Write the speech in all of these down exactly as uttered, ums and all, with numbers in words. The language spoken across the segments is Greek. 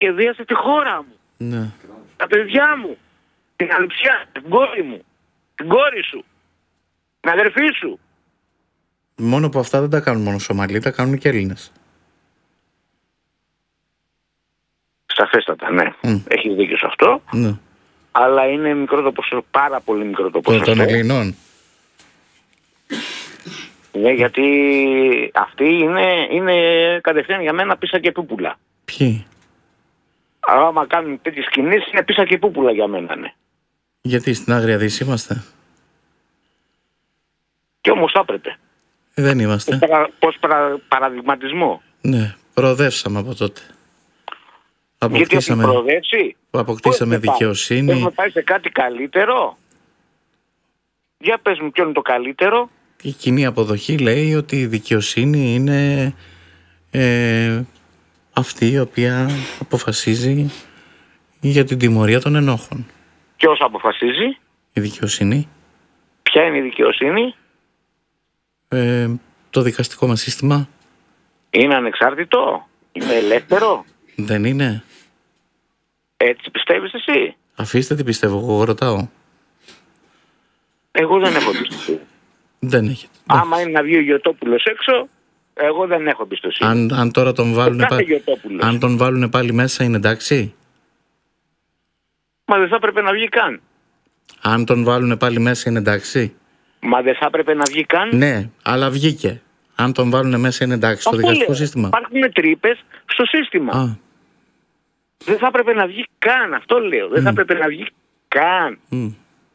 σχεδίασε τη χώρα μου. Ναι. Τα παιδιά μου. Την ανιψιά, την κόρη μου. Την κόρη σου. Την αδερφή σου. Μόνο που αυτά δεν τα κάνουν μόνο Σομαλοί, τα κάνουν και Έλληνες. Σαφέστατα, ναι. Mm. Έχεις δίκιο σε αυτό. Ναι. Αλλά είναι μικρό το ποσοστό, πάρα πολύ μικρό το ποσοστό. Των Ελληνών. Ναι, γιατί αυτοί είναι, είναι κατευθείαν για μένα πίσα και πούπουλα. Ποιοι? Άμα κάνουν τέτοιες κινήσεις είναι πίσα και πούπουλα για μένα, ναι. Γιατί στην Άγρια Δύση είμαστε? Και όμως θα έπρεπε. Ε, δεν είμαστε. Πώς, παρα, πώς παρα, παραδειγματισμό. Ναι, προοδεύσαμε από τότε. Αποκτήσαμε, γιατί προοδεύσει. Αποκτήσαμε δικαιοσύνη. Έχουμε πάει σε κάτι καλύτερο. Για πες μου ποιο είναι το καλύτερο. Η κοινή αποδοχή λέει ότι η δικαιοσύνη είναι ε, αυτή η οποία αποφασίζει για την τιμωρία των ενόχων. Ποιος αποφασίζει? Η δικαιοσύνη. Ποια είναι η δικαιοσύνη? Ε, το δικαστικό μας σύστημα. Είναι ανεξάρτητο? Είναι ελεύθερο? Δεν είναι. Έτσι πιστεύεις εσύ? Αφήστε τι πιστεύω, εγώ ρωτάω. Εγώ δεν έχω εμπιστοσύνη. Δεν έχετε. Άμα είναι να βγει ο Γιωτόπουλος έξω, εγώ δεν έχω εμπιστοσύνη. Αν, αν τώρα τον βάλουν, πα... αν τον βάλουν πάλι μέσα είναι εντάξει? Μα δεν θα έπρεπε να βγει καν. Αν τον βάλουν πάλι μέσα είναι εντάξει? Μα δεν θα έπρεπε να βγει καν. Ναι, αλλά βγήκε. Αν τον βάλουν μέσα είναι εντάξει στο δικαστικό σύστημα? Υπάρχουν τρύπες στο σύστημα. Α. Δεν θα έπρεπε να βγει καν, αυτό λέω. Δεν mm. θα έπρεπε να βγει καν. Mm.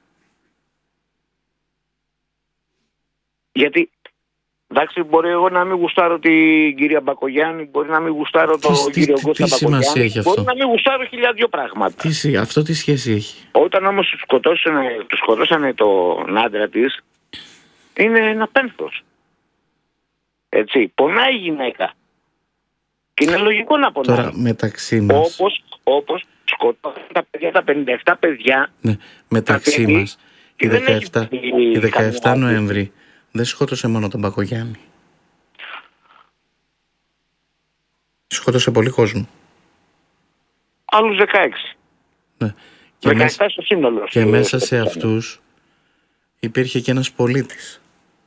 Γιατί, εντάξει, μπορεί εγώ να μην γουστάρω την κυρία Μπακογιάννη, μπορεί να μην γουστάρω τον κύριο Κώστα Μπακογιάννη, μπορεί να μην γουστάρω χιλιάδες δυο πράγματα. Τι, αυτό τι σχέση έχει? Όταν όμως του σκοτώσανε, του σκοτώσανε τον άντρα της, είναι ένα πένθος. Έτσι, πονάει η γυναίκα. Και είναι λογικό να πονάει. Τώρα μεταξύ μας. Όπως, όπως σκοτώσανε τα παιδιά, τα πενήντα επτά παιδιά. Ναι, μεταξύ παιδί, μας. Η δεκαεπτά, η δεκαεπτά Νοέμβρη δεν σκότωσε μόνο τον Μπακογιάννη. Σκότωσε πολύ κόσμο. Άλλους δεκαέξι. Ναι. Και, δεκαεπτά μέσα, στο σύνολο. και μέσα σε αυτούς υπήρχε και ένας πολίτης.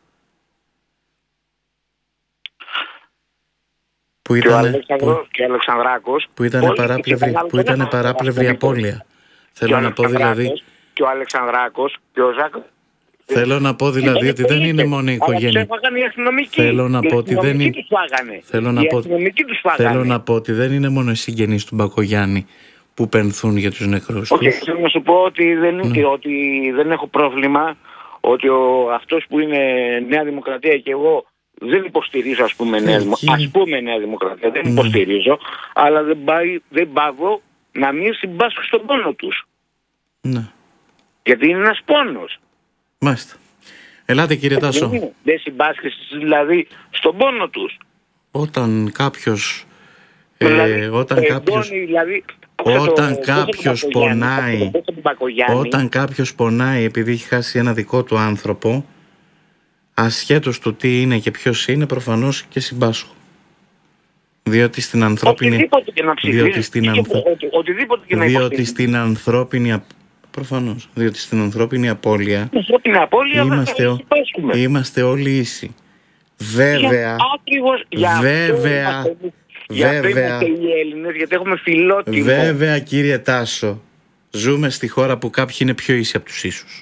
Που ήταν, και, ο Αλέξανδρος, που, και ο Αλεξανδράκος που ήταν παράπλευρη, που ήταν παράπλευρη απώλεια. Θέλω να πω δηλαδή. Και ο Αλεξανδράκος και ο Ζάκος. Θέλω να πω δηλαδή ότι δεν είναι μόνο η οικογένεια. Θέλω να πω ότι δεν είναι. Θέλω να πω, θέλω να πω ότι δεν είναι μόνο οι συγγενείς του Μπακογιάννη που πενθούν για τους νεκρούς τους. Okay, θέλω να σου πω ότι δεν, ναι. ότι δεν έχω πρόβλημα, ότι ο, αυτός που είναι Νέα Δημοκρατία και εγώ δεν υποστηρίζω ας πούμε, Νέα, Εκεί... ας πούμε Νέα Δημοκρατία, δεν ναι. υποστηρίζω, αλλά δεν, πάει, δεν πάβω να μην συμπάσχω στον πόνο τους. Ναι. Γιατί είναι ένας πόνος. Μάλιστα. Ελάτε κύριε Τάσο. Δεν, δεν συμπάσχεσαι δηλαδή στον πόνο τους. Όταν κάποιος... Δηλαδή, ε, όταν κάποιος... Δηλαδή, όταν το, κάποιος πονάει... Όταν κάποιος πονάει επειδή έχει χάσει ένα δικό του άνθρωπο, ασχέτως του τι είναι και ποιος είναι, προφανώς και συμπάσχω. Διότι στην ανθρώπινη... Οτιδήποτε και να ψηφίσεις. Διότι στην, ανθ... Οτιδήποτε και να διότι στην ανθρώπινη... Προφανώς, διότι στην ανθρώπινη απώλεια, ανθρώπινη απώλεια είμαστε, ο... είμαστε όλοι ίσοι. Βέβαια, Άκριβος, βέβαια, για βέβαια, οι Έλληνες, γιατί έχουμε φιλότιμο. Βέβαια κύριε Τάσο, ζούμε στη χώρα που κάποιοι είναι πιο ίσοι από τους ίσους.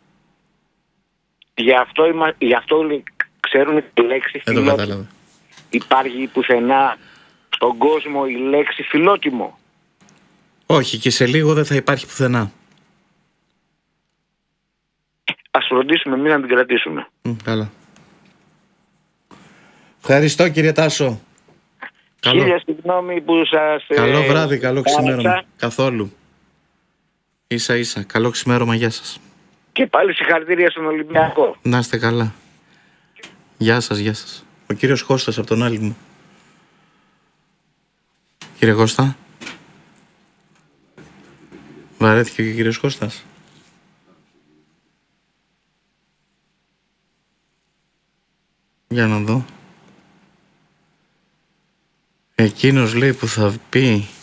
Γι' αυτό, είμα... Γι αυτό ξέρουν τη λέξη φιλότιμο. Υπάρχει πουθενά στον κόσμο η λέξη φιλότιμο? Όχι, και σε λίγο δεν θα υπάρχει πουθενά. Ας φροντίσουμε μην να την κρατήσουμε. Mm, καλά. Ευχαριστώ κύριε Τάσο. Χίλια συγγνώμη που σας... Καλό βράδυ, καλό ξημέρωμα. Καθόλου. Ίσα ίσα. Καλό ξημέρωμα, γεια σας. Και πάλι συγχαρητήρια στον Ολυμπιακό. Να είστε καλά. Γεια σας, γεια σας. Ο κύριος Κώστας από τον άλλη μου. Κύριε Κώστα. Βαρέθηκε και ο κύριος Κώστας. Για να δω. Εκείνος λέει που θα πει